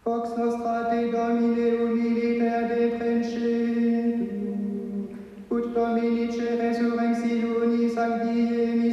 Vox nostra te Domine humiliter deprencentur, ut Dominice resurrectione sancti